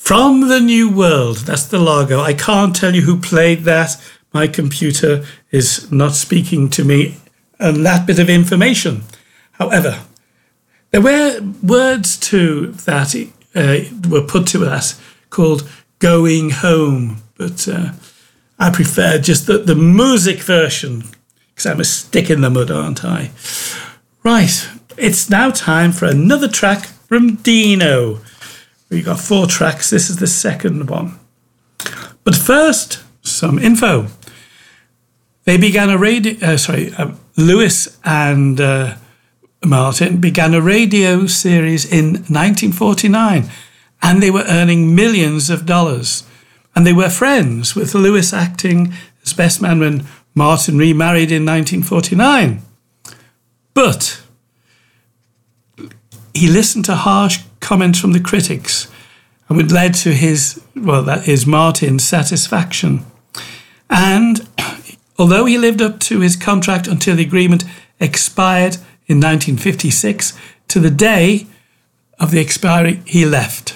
From the New World, that's the logo. I can't tell you who played that. My computer is not speaking to me on that bit of information. However, there were words to that were put to us called Going Home, but I prefer just the music version because I'm a stick in the mud, aren't I? Right, it's now time for another track from Dino. We've got 4 tracks. This is the second one. But first, some info. They began a Lewis and Martin began a radio series in 1949, and they were earning millions of dollars. And they were friends, with Lewis acting as best man when Martin remarried in 1949. But he listened to harsh comments from the critics, and it led to Martin's satisfaction. And although he lived up to his contract until the agreement expired in 1956, to the day of the expiry, he left.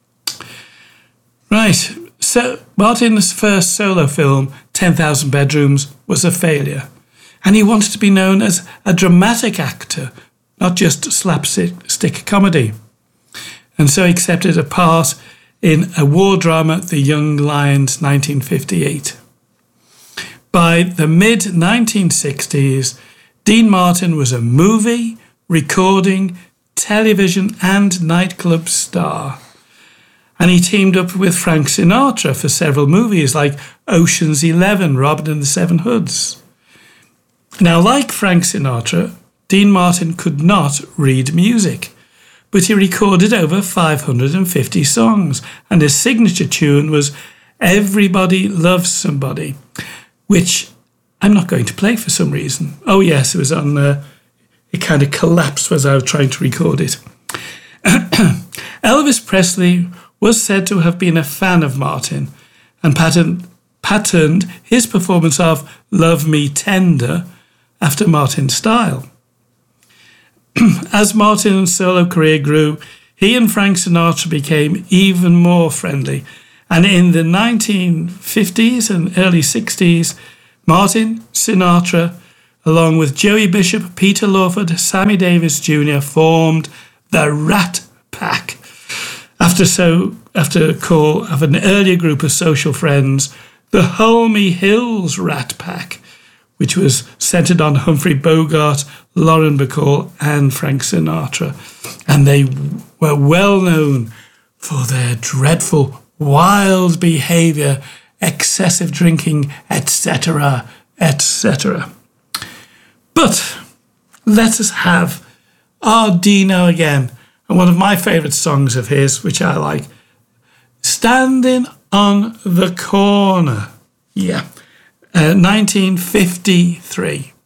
Right, so Martin's first solo film, 10,000 Bedrooms, was a failure. And he wanted to be known as a dramatic actor, not just slapstick comedy. And so he accepted a part in a war drama, The Young Lions, 1958. By the mid-1960s, Dean Martin was a movie, recording, television and nightclub star. And he teamed up with Frank Sinatra for several movies like Ocean's 11, Robin and the Seven Hoods. Now, like Frank Sinatra, Dean Martin could not read music, but he recorded over 550 songs, and his signature tune was Everybody Loves Somebody, which I'm not going to play for some reason. Oh yes, it was on, it kind of collapsed as I was trying to record it. Elvis Presley was said to have been a fan of Martin and patterned his performance of Love Me Tender after Martin's style. As Martin's solo career grew, he and Frank Sinatra became even more friendly. And in the 1950s and early 60s, Martin, Sinatra, along with Joey Bishop, Peter Lawford, Sammy Davis Jr. formed the Rat Pack. After a call of an earlier group of social friends, the Holmy Hills Rat Pack, which was centred on Humphrey Bogart, Lauren Bacall and Frank Sinatra. And they were well known for their dreadful, wild behaviour, excessive drinking, etc., etc. But let us have our Dino again, and one of my favourite songs of his, which I like, Standing on the Corner. Yeah, 1953.